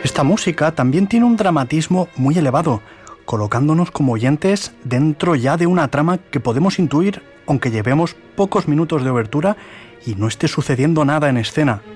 Esta música también tiene un dramatismo muy elevado, colocándonos como oyentes dentro ya de una trama que podemos intuir aunque llevemos pocos minutos de obertura y no esté sucediendo nada en escena.